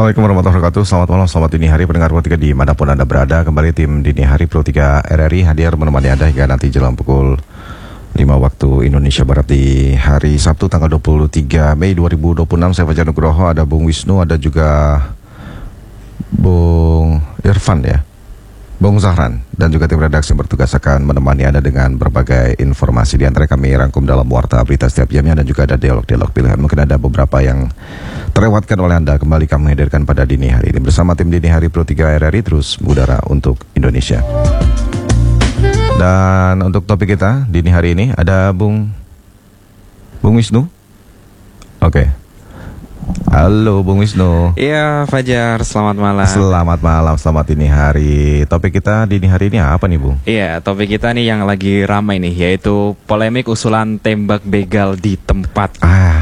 Assalamualaikum warahmatullahi wabarakatuh. Selamat malam, selamat dini hari pendengar Pro 3 dimanapun Anda berada. Kembali tim Dini Hari Pro 3 RRI hadir menemani Anda hingga nanti jelang pukul 5 waktu Indonesia Barat di hari Sabtu tanggal 23 Mei 2026. Saya Fajar Nugroho, ada Bung Wisnu, ada juga Bung Irfan ya, Bung Zahran, dan juga tim redaksi yang bertugas akan menemani Anda dengan berbagai informasi. Di antara kami rangkum dalam warta berita setiap jamnya, dan juga ada dialog-dialog pilihan. Mungkin ada beberapa yang terlewatkan oleh Anda. Kembali kami hadirkan pada dini hari ini bersama tim Dini Hari Pro 3 RRI, terus mengudara untuk Indonesia. Dan untuk topik kita dini hari ini ada Bung Wisnu. Oke. Halo Bung Wisnu. Iya Fajar, selamat malam. Selamat malam, selamat dini hari. Topik kita dini hari ini apa nih Bung? Iya, topik kita nih yang lagi ramai nih, yaitu polemik usulan tembak begal di tempat.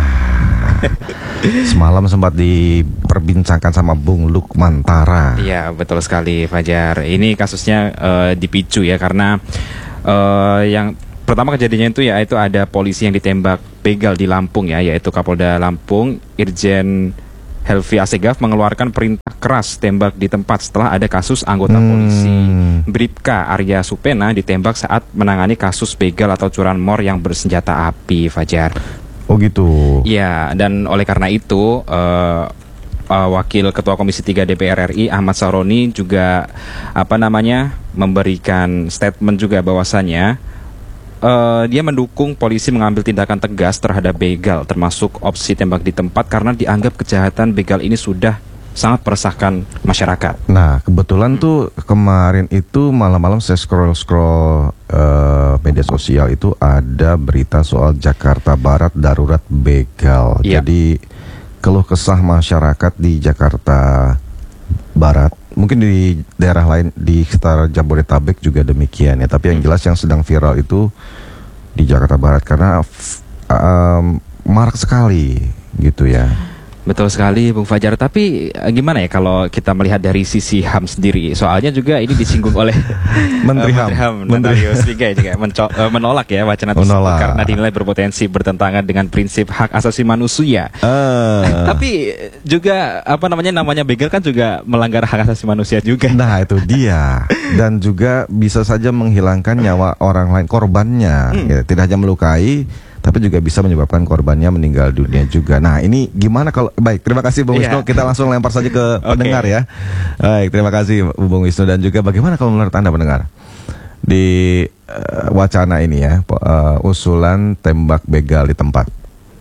Semalam sempat diperbincangkan sama Bung Lukman Tara. Iya, betul sekali Fajar. Ini kasusnya dipicu ya, karena yang pertama kejadiannya itu yaitu ada polisi yang ditembak begal di Lampung ya, yaitu Kapolda Lampung Irjen Helvi Asegaf mengeluarkan perintah keras tembak di tempat setelah ada kasus anggota polisi Bribka Arya Supena ditembak saat menangani kasus begal atau curanmor yang bersenjata api, Fajar. Oh gitu. Iya, dan oleh karena itu Wakil Ketua Komisi 3 DPR RI Ahmad Saroni juga memberikan statement juga bahwasannya dia mendukung polisi mengambil tindakan tegas terhadap begal, termasuk opsi tembak di tempat, karena dianggap kejahatan begal ini sudah sangat meresahkan masyarakat. Nah, kebetulan tuh kemarin itu malam-malam saya scroll media sosial itu ada berita soal Jakarta Barat darurat begal. Ya. Jadi keluh kesah masyarakat di Jakarta Barat, mungkin di daerah lain di sekitar Jabodetabek juga demikian ya. Tapi yang jelas yang sedang viral itu di Jakarta Barat karena marak sekali gitu ya. Betul sekali Bung Fajar, tapi gimana ya kalau kita melihat dari sisi HAM sendiri? Soalnya juga ini disinggung oleh Menteri HAM Notarius Pigai juga menolak ya wacana tersebut karena dinilai berpotensi bertentangan dengan prinsip hak asasi manusia. Tapi juga namanya begal kan juga melanggar hak asasi manusia juga. Nah itu dia. Dan juga bisa saja menghilangkan nyawa orang lain, korbannya ya, tidak hanya melukai tapi juga bisa menyebabkan korbannya meninggal dunia juga. Nah ini gimana kalau, baik, terima kasih Bung Wisnu, kita langsung lempar saja ke pendengar ya. Baik, terima kasih Bung Wisnu. Dan juga bagaimana kalau menurut Anda pendengar di wacana ini ya, usulan tembak begal di tempat.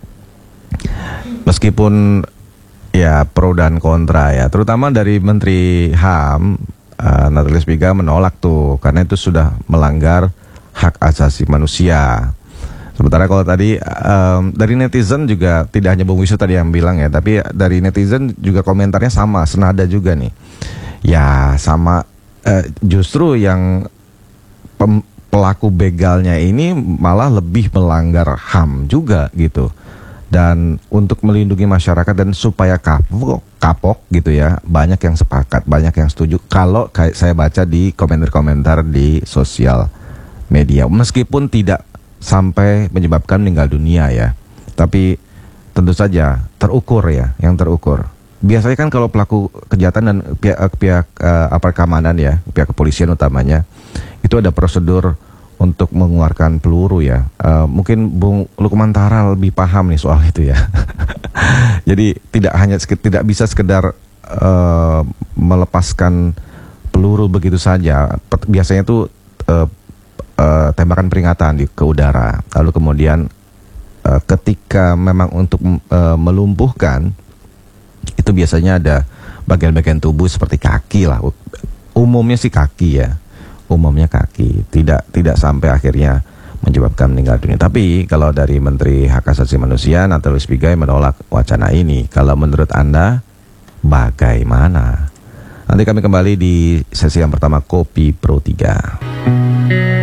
Meskipun ya pro dan kontra ya, terutama dari Menteri HAM Notarius Pigai menolak tuh, karena itu sudah melanggar hak asasi manusia. Sementara kalau tadi dari netizen juga, tidak hanya Bung Wisnu tadi yang bilang ya, tapi dari netizen juga komentarnya sama, senada juga nih. Ya sama, justru yang pelaku begalnya ini malah lebih melanggar HAM juga gitu. Dan untuk melindungi masyarakat dan supaya kapok gitu ya, banyak yang sepakat, banyak yang setuju. Kalau kayak saya baca di komentar-komentar di sosial media, meskipun tidak sampai menyebabkan meninggal dunia ya, tapi tentu saja terukur ya, yang terukur. Biasanya kan kalau pelaku kejahatan dan pihak aparat keamanan ya, pihak kepolisian utamanya, itu ada prosedur untuk mengeluarkan peluru ya. Mungkin Bung Lukman Tara lebih paham nih soal itu ya. Jadi tidak bisa sekedar melepaskan peluru begitu saja. Biasanya itu tembakan peringatan ke udara. Lalu kemudian ketika memang untuk melumpuhkan, itu biasanya ada bagian-bagian tubuh seperti kaki lah. Umumnya sih kaki ya. Umumnya kaki. Tidak sampai akhirnya menyebabkan meninggal dunia. Tapi kalau dari Menteri Hak Asasi Manusia Notarius Pigai menolak wacana ini. Kalau menurut Anda bagaimana? Nanti kami kembali di sesi yang pertama Kopi Pro 3.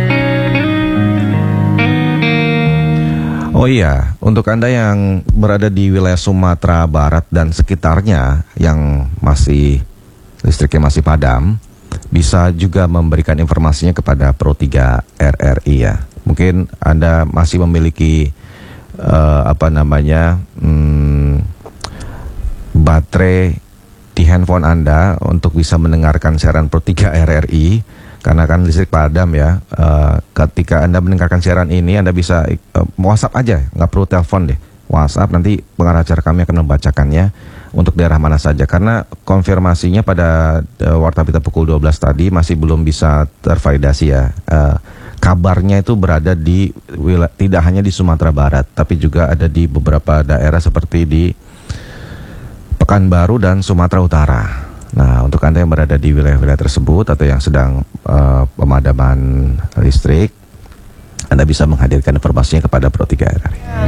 Oh iya, untuk Anda yang berada di wilayah Sumatera Barat dan sekitarnya yang listriknya masih padam, bisa juga memberikan informasinya kepada Pro 3 RRI ya. Mungkin Anda masih memiliki baterai di handphone Anda untuk bisa mendengarkan siaran Pro 3 RRI, karena kan listrik padam ya. Ketika Anda mendengarkan siaran ini, Anda bisa WhatsApp aja, nggak perlu telepon deh. WhatsApp, nanti pengarah acara kami akan membacakannya untuk daerah mana saja. Karena konfirmasinya pada Warta Berita pukul 12 tadi masih belum bisa tervalidasi ya. Kabarnya itu berada di tidak hanya di Sumatera Barat, tapi juga ada di beberapa daerah seperti di Pekanbaru dan Sumatera Utara. Nah, untuk Anda yang berada di wilayah-wilayah tersebut atau yang sedang pemadaman listrik, Anda bisa menghadirkan informasinya kepada Pro 3 RRI.